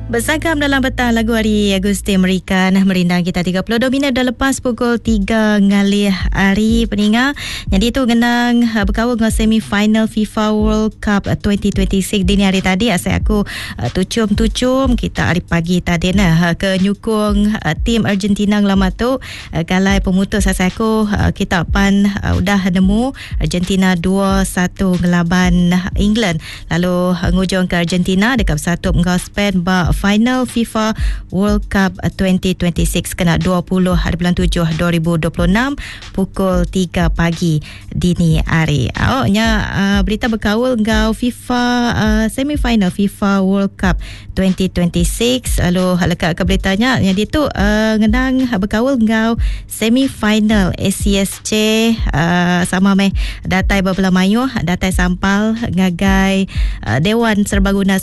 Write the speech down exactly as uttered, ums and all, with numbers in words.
Bersagam dalam petang lagu hari Agusti American merindang kita tiga puluh dua minit dah lepas pukul tiga ngalih hari peningat. Jadi itu genang berkawal dengan semi final FIFA World Cup twenty twenty-six dini hari tadi. Asyik aku uh, tucum-tucum kita hari pagi tadi nah ke nyukung uh, tim Argentina lama tu uh, galai pemutus. Asyik aku uh, kita pan uh, udah nemu Argentina dua satu ngelaban England. Lalu uh, ngujung ke Argentina dekat satu ngau Spain ba final FIFA World Cup twenty twenty-six kena dua puluh hari bulan tujuh dua ribu dua puluh enam pukul tiga pagi dini hari. Awaknya uh, berita berkawal ngau FIFA uh, semi final FIFA World Cup twenty twenty-six. Lalu lekat ke beritanya yang itu uh, ngenang berkawal ngau semi final A C S C uh, sama meh datai bebelah mayuh datai sampal ngagai uh, Dewan Serbaguna